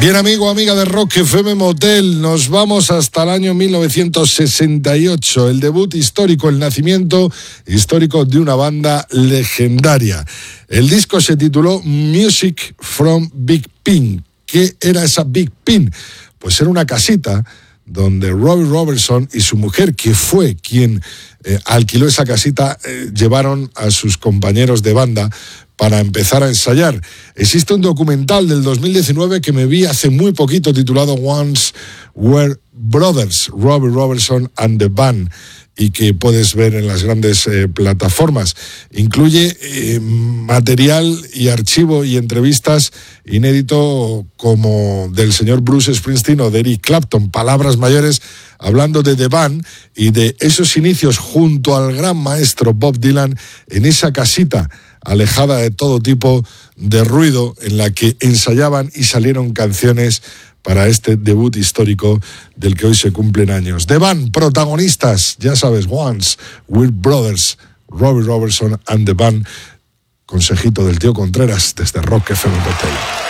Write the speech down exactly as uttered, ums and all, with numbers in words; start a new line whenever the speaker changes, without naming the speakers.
Bien, amigo, amiga de Rock F M Motel, nos vamos hasta el año mil novecientos sesenta y ocho, el debut histórico, el nacimiento histórico de una banda legendaria. El disco se tituló Music from Big Pin. ¿Qué era esa Big Pin? Pues era una casita donde Robbie Robertson y su mujer, que fue quien eh, alquiló esa casita, eh, llevaron a sus compañeros de banda para empezar a ensayar. Existe un documental del dos mil diecinueve que me vi hace muy poquito titulado Once Were Brothers, Robbie Robertson and the Band, y que puedes ver en las grandes eh, plataformas. Incluye eh, material y archivo y entrevistas inédito como del señor Bruce Springsteen o de Eric Clapton, palabras mayores hablando de The Band y de esos inicios junto al gran maestro Bob Dylan en esa casita alejada de todo tipo de ruido en la que ensayaban y salieron canciones para este debut histórico del que hoy se cumplen años. The Band, protagonistas, ya sabes, Once Were Brothers, Robbie Robertson and the Band, consejito del tío Contreras desde Rock F M Motel.